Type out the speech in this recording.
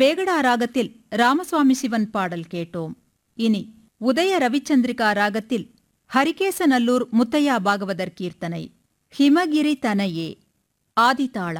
பேகடா ராகத்தில் ராமசுவாமி சிவன் பாடல் கேட்டோம். இனி உதய ரவிச்சந்திரிகா ராகத்தில் ஹரிகேசநல்லூர் முத்தையா பாகவதர் கீர்த்தனை ஹிமகிரி தனையே ஆதிதாளம்.